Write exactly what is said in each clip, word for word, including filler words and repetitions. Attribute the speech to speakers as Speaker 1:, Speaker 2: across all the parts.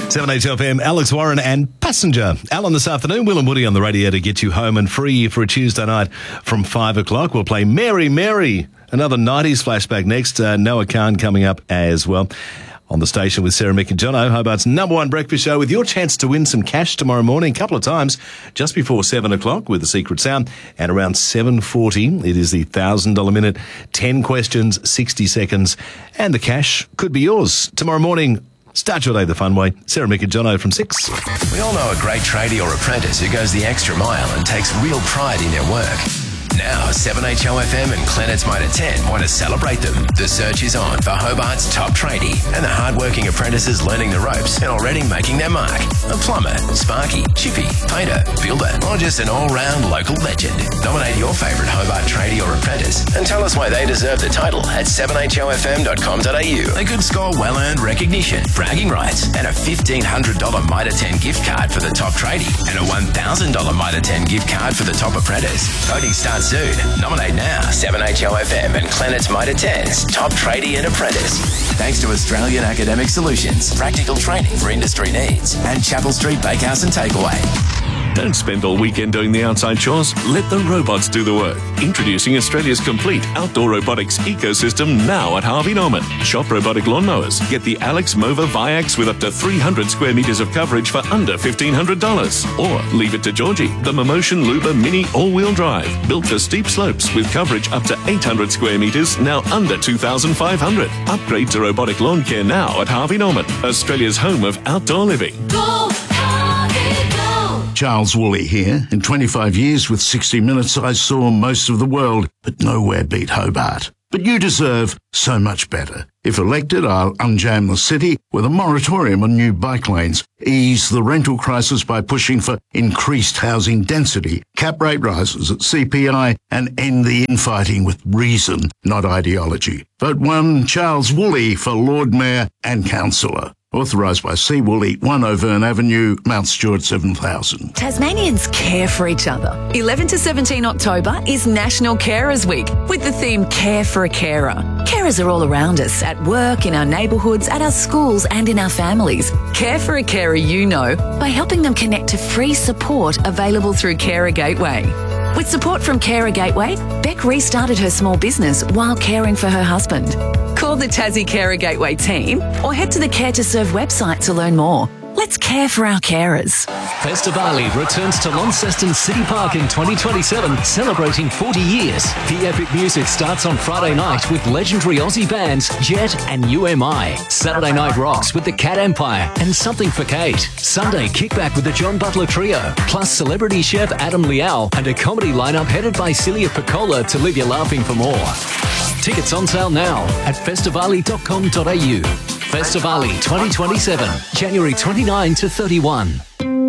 Speaker 1: seven H F M, Alex Warren and Passenger. Alan this afternoon, Will and Woody on the radio to get you home and free for a Tuesday night from five o'clock. We'll play Mary, Mary, another nineties flashback next. Uh, Noah Khan coming up as well. On the station with Sarah, Mick and Jono, Hobart's number one breakfast show with your chance to win some cash tomorrow morning a couple of times just before seven o'clock with the Secret Sound, and around seven forty it is the one thousand dollars minute, ten questions, sixty seconds, and the cash could be yours tomorrow morning. Start your day the fun way. Sarah, Mick and Jono from six.
Speaker 2: We all know a great tradie or apprentice who goes the extra mile and takes real pride in their work. Now, seven H O F M and Planet's Mitre ten want to celebrate them. The search is on for Hobart's top tradie and the hard-working apprentices learning the ropes and already making their mark. A plumber, sparky, chippy, painter, builder, or just an all-round local legend. Nominate your favourite Hobart tradie or apprentice and tell us why they deserve the title at seven H O F M dot com dot a u. They could score well-earned recognition, bragging rights, and a fifteen hundred dollars Mitre ten gift card for the top tradie and a one thousand dollars Mitre ten gift card for the top apprentice. Voting starts soon. Nominate now. seven H O F M and Planet's Mitre ten's top tradie and apprentice. Thanks to Australian Academic Solutions, practical training for industry needs, and Chapel Street Bakehouse and Takeaway.
Speaker 3: Don't spend all weekend doing the outside chores. Let the robots do the work. Introducing Australia's complete outdoor robotics ecosystem now at Harvey Norman. Shop robotic lawnmowers. Get the Alex Mova Viax with up to three hundred square metres of coverage for under fifteen hundred dollars. Or leave it to Georgie, the Momotion Luba Mini all-wheel drive. Built for steep slopes with coverage up to eight hundred square metres, now under two thousand five hundred. Upgrade to robotic lawn care now at Harvey Norman, Australia's home of outdoor living.
Speaker 4: Go, Harvey, go!
Speaker 5: Charles Woolley here. In twenty-five years with sixty minutes, I saw most of the world, but nowhere beat Hobart. But you deserve so much better. If elected, I'll unjam the city with a moratorium on new bike lanes, ease the rental crisis by pushing for increased housing density, cap rate rises at C P I, and end the infighting with reason, not ideology. Vote one Charles Woolley for Lord Mayor and Councillor. Authorised by C. Woolley, one O'Verne Avenue, Mount Stewart, seven thousand.
Speaker 6: Tasmanians care for each other. eleven to seventeen October is National Carers Week with the theme Care for a Carer. Carers are all around us, at work, in our neighbourhoods, at our schools and in our families. Care for a carer you know by helping them connect to free support available through Carer Gateway. With support from Carer Gateway, Beck restarted her small business while caring for her husband. Call the Tassie Carer Gateway team or head to the Care to Serve website to learn more. Let's care for our carers.
Speaker 7: Festivali returns to Launceston City Park in twenty twenty-seven, celebrating forty years. The epic music starts on Friday night with legendary Aussie bands Jet and U M I. Saturday night rocks with the Cat Empire and Something for Kate. Sunday kickback with the John Butler Trio, plus celebrity chef Adam Liao and a comedy lineup headed by Celia Piccola to leave you laughing for more. Tickets on sale now at festivali dot com dot a u. Festivali twenty twenty-seven, January twenty-ninth to thirty-first.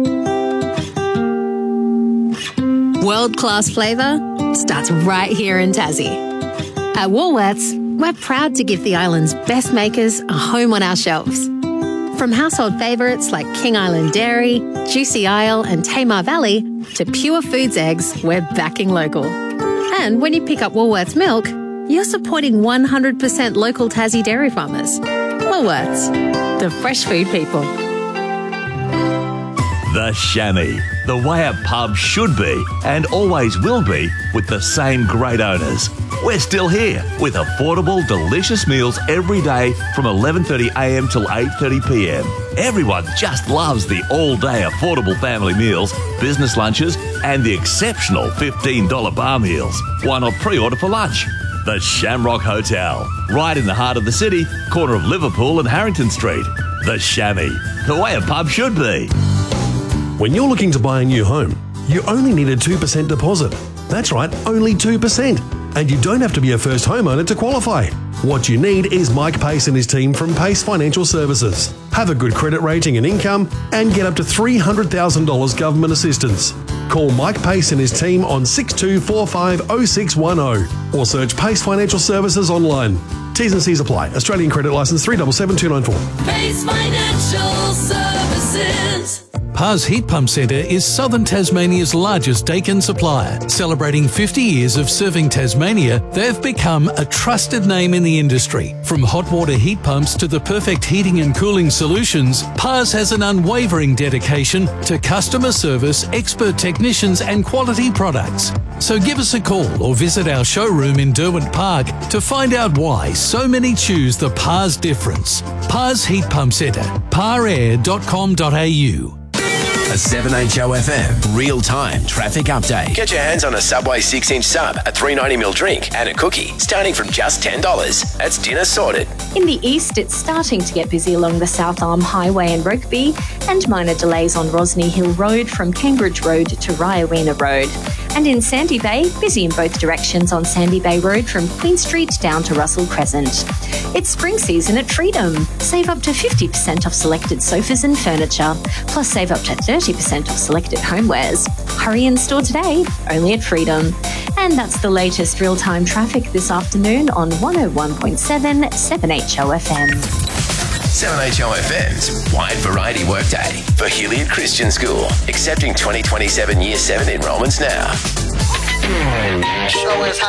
Speaker 8: World-class flavour starts right here in Tassie. At Woolworths, we're proud to give the island's best makers a home on our shelves. From household favourites like King Island Dairy, Juicy Isle and Tamar Valley to Pure Foods eggs, we're backing local. And when you pick up Woolworths milk, you're supporting one hundred percent local Tassie dairy farmers. Woolworths, the fresh food people.
Speaker 9: The Chamois, the way a pub should be and always will be with the same great owners. We're still here with affordable, delicious meals every day from eleven thirty a m till eight thirty p m. Everyone just loves the all-day affordable family meals, business lunches and the exceptional fifteen dollars bar meals. Why not pre-order for lunch? The Shamrock Hotel, right in the heart of the city, corner of Liverpool and Harrington Street. The Chamois, the way a pub should be.
Speaker 10: When you're looking to buy a new home, you only need a two percent deposit. That's right, only two percent. And you don't have to be a first homeowner to qualify. What you need is Mike Pace and his team from Pace Financial Services. Have a good credit rating and income and get up to three hundred thousand dollars government assistance. Call Mike Pace and his team on six two four five oh six one oh or search Pace Financial Services online. T's and C's apply. Australian credit licence three seven seven two nine four.
Speaker 4: Pace Financial Services.
Speaker 11: Pars Heat Pump Centre is Southern Tasmania's largest Dakin supplier. Celebrating fifty years of serving Tasmania, they've become a trusted name in the industry. From hot water heat pumps to the perfect heating and cooling solutions, Pars has an unwavering dedication to customer service, expert technicians and quality products. So give us a call or visit our showroom in Derwent Park to find out why so many choose the Pars difference. Pars Heat Pump Centre, par air dot com dot a u.
Speaker 2: A seven H O F M real-time traffic update. Get your hands on a Subway six inch sub, a three ninety ml drink and a cookie starting from just ten dollars. That's dinner sorted.
Speaker 12: In the east, it's starting to get busy along the South Arm Highway in Rugby, and minor delays on Rosny Hill Road from Cambridge Road to Ryawena Road. And in Sandy Bay, busy in both directions on Sandy Bay Road from Queen Street down to Russell Crescent. It's spring season at Freedom. Save up to fifty percent off selected sofas and furniture, plus save up to thirty percent off selected homewares. Hurry in store today, only at Freedom. And that's the latest real-time traffic this afternoon on one oh one point seven seven H O F M.
Speaker 2: seven H O F M's Wide Variety Workday for Hilliard Christian School. Accepting twenty twenty-seven Year seven enrolments now.
Speaker 13: Show is hot.